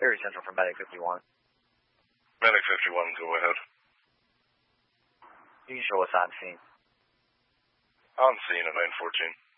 Area Central for Medic 51. Medic 51, go ahead. You can show us on scene. On scene at 914.